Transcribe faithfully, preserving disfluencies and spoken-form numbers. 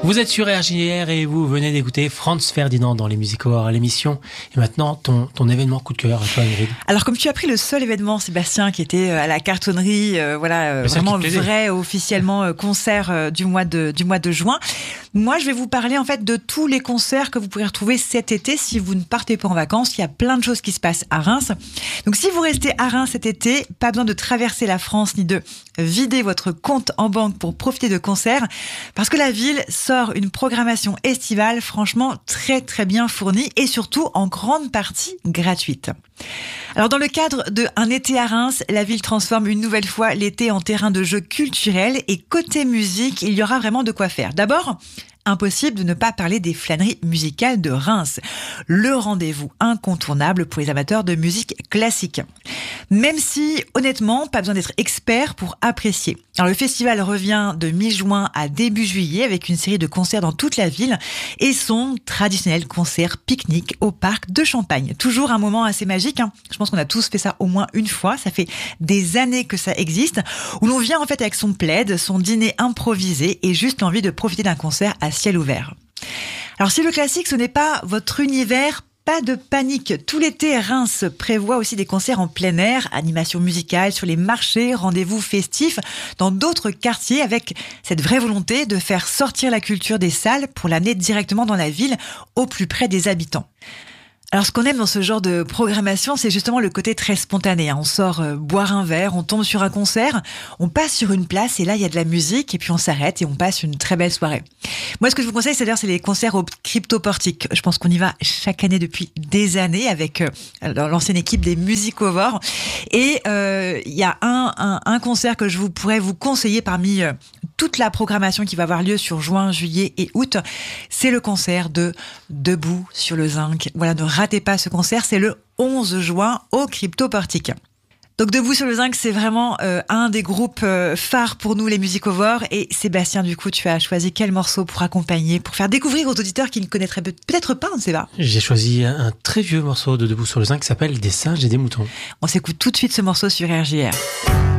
Vous êtes sur R J R et vous venez d'écouter Franz Ferdinand dans les Music Awards à l'émission. Et maintenant, ton, ton événement coup de cœur, toi, Ingrid. Alors, comme tu as pris le seul événement, Sébastien, qui était à la cartonnerie, euh, voilà, euh, vraiment vrai, officiellement euh, concert euh, du mois de du mois de juin. Moi, je vais vous parler en fait de tous les concerts que vous pourrez retrouver cet été si vous ne partez pas en vacances. Il y a plein de choses qui se passent à Reims. Donc, si vous restez à Reims cet été, pas besoin de traverser la France ni de vider votre compte en banque pour profiter de concerts, parce que la ville sort une programmation estivale franchement très très bien fournie et surtout en grande partie gratuite. Alors dans le cadre de Un été à Reims, la ville transforme une nouvelle fois l'été en terrain de jeu culturel et côté musique, il y aura vraiment de quoi faire. D'abord, impossible de ne pas parler des flâneries musicales de Reims, le rendez-vous incontournable pour les amateurs de musique classique. Même si, honnêtement, pas besoin d'être expert pour apprécier. Alors, le festival revient de mi-juin à début juillet avec une série de concerts dans toute la ville et son traditionnel concert pique-nique au parc de Champagne. Toujours un moment assez magique, hein. Je pense qu'on a tous fait ça au moins une fois. Ça fait des années que ça existe, où l'on vient en fait avec son plaid, son dîner improvisé et juste l'envie de profiter d'un concert à ciel ouvert. Alors, si le classique, ce n'est pas votre univers, pas de panique. Tout l'été, Reims prévoit aussi des concerts en plein air, animation musicale sur les marchés, rendez-vous festifs dans d'autres quartiers avec cette vraie volonté de faire sortir la culture des salles pour l'amener directement dans la ville, au plus près des habitants. Alors, ce qu'on aime dans ce genre de programmation, c'est justement le côté très spontané. On sort euh, boire un verre, on tombe sur un concert, on passe sur une place et là, il y a de la musique et puis on s'arrête et on passe une très belle soirée. Moi, ce que je vous conseille, c'est d'ailleurs, c'est les concerts au Crypto-Portique. Je pense qu'on y va chaque année depuis des années avec euh, l'ancienne équipe des Music Awards. Et euh, il y a un, un, un concert que je vous pourrais vous conseiller parmi euh, toute la programmation qui va avoir lieu sur juin, juillet et août. C'est le concert de Debout sur le Zinc. Voilà, ne ratez pas ce concert, c'est le onze juin au Crypto-Portique. Donc Debout sur le Zinc, c'est vraiment euh, un des groupes euh, phares pour nous, les Music Awards. Et Sébastien, du coup, tu as choisi quel morceau pour accompagner, pour faire découvrir aux auditeurs qui ne connaîtraient peut-être pas, on ne sait pas. J'ai choisi un très vieux morceau de Debout sur le Zinc qui s'appelle Des singes et des moutons. On s'écoute tout de suite ce morceau sur R J R.